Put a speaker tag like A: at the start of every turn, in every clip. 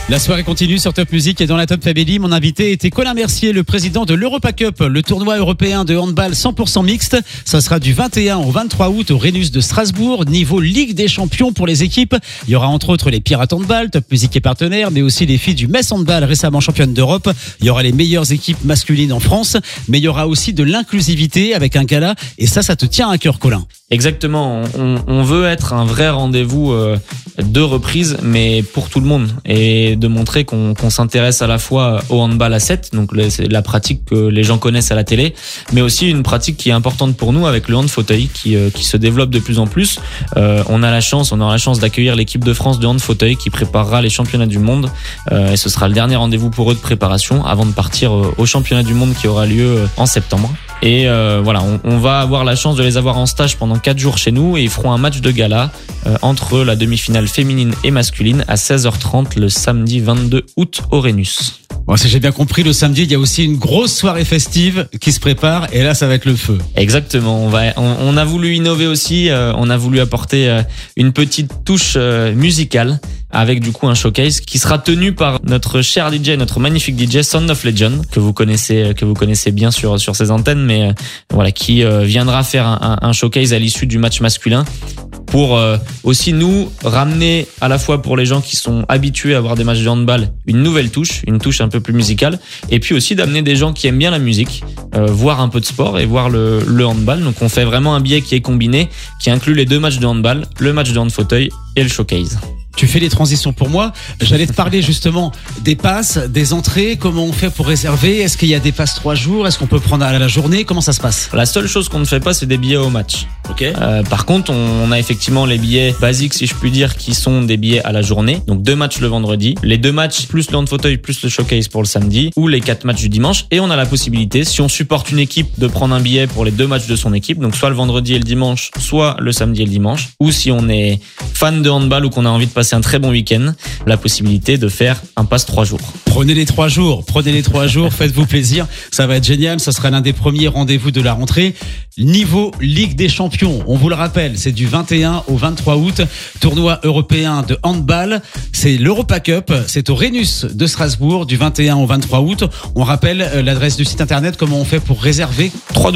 A: La soirée continue sur Top Music et dans la Top Family, mon invité était Colin Mercier, le président de l'Europa Cup, le tournoi européen de handball 100% mixte. Ça sera du 21 au 23 août au Rhenus de Strasbourg, niveau Ligue des Champions pour les équipes. Il y aura entre autres les Pirates Handball, Top Music est partenaire, mais aussi les filles du Metz Handball, récemment championnes d'Europe. Il y aura les meilleures équipes masculines en France, mais il y aura aussi de l'inclusivité avec un gala, et ça te tient à cœur, Colin.
B: Exactement, on veut être un vrai rendez-vous de reprise, mais pour tout le monde, et de montrer qu'on s'intéresse à la fois au handball à 7, donc c'est la pratique que les gens connaissent à la télé, mais aussi une pratique qui est importante pour nous avec le hand fauteuil qui se développe de plus en plus. On aura la chance d'accueillir l'équipe de France de hand fauteuil qui préparera les championnats du monde, et ce sera le dernier rendez-vous pour eux de préparation avant de partir au championnat du monde qui aura lieu en septembre. Et voilà, on va avoir la chance de les avoir en stage pendant 4 jours chez nous, et ils feront un match de gala entre la demi-finale féminine et masculine à 16h30 le samedi 22 août au Rhenus.
A: Bon, si j'ai bien compris, le samedi, il y a aussi une grosse soirée festive qui se prépare, et là, ça va être le feu.
B: Exactement. On a voulu innover aussi. On a voulu apporter une petite touche musicale avec du coup un showcase qui sera tenu par notre cher DJ, notre magnifique DJ Sound of Legend que vous connaissez bien sur ces antennes, mais voilà, qui viendra faire un showcase à l'issue du match masculin pour aussi nous ramener à la fois pour les gens qui sont habitués à voir des matchs de handball une nouvelle touche, une touche un peu plus musicale, et puis aussi d'amener des gens qui aiment bien la musique, voir un peu de sport et voir le handball. Donc on fait vraiment un billet qui est combiné, qui inclut les 2 matchs de handball, le match de hand fauteuil et le showcase.
A: Tu fais les transitions pour moi. J'allais te parler justement des passes, des entrées. Comment on fait pour réserver? Est-ce qu'il y a des passes 3 jours? Est-ce qu'on peut prendre à la journée? Comment ça se passe?
B: La seule chose qu'on ne fait pas, c'est des billets au match.
A: Ok.
B: Par contre, on a effectivement les billets basiques, si je puis dire, qui sont des billets à la journée. Donc 2 matchs le vendredi, les 2 matchs plus le hand fauteuil plus le showcase pour le samedi, ou les 4 matchs du dimanche. Et on a la possibilité, si on supporte une équipe, de prendre un billet pour les 2 matchs de son équipe. Donc soit le vendredi et le dimanche, soit le samedi et le dimanche. Ou si on est fan de handball ou qu'on a envie de passer un très bon week-end, la possibilité de faire un pass 3 jours.
A: Prenez les 3 jours, faites-vous plaisir, ça va être génial, ça sera l'un des premiers rendez-vous de la rentrée. Niveau Ligue des Champions, on vous le rappelle, c'est du 21 au 23 août, tournoi européen de handball, c'est l'Europa Cup, c'est au Rhenus de Strasbourg du 21 au 23 août. On rappelle l'adresse du site internet, comment on fait pour réserver?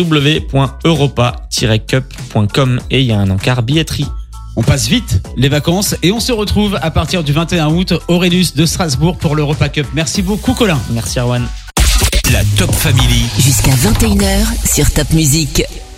B: www.europa-cup.com, et il y a un encart billetterie.
A: On passe vite les vacances et on se retrouve à partir du 21 août au Rhenus de Strasbourg pour l'Europa Cup. Merci beaucoup, Colin.
B: Merci, Erwan.
C: La Top Family.
D: Jusqu'à 21h sur Top Music.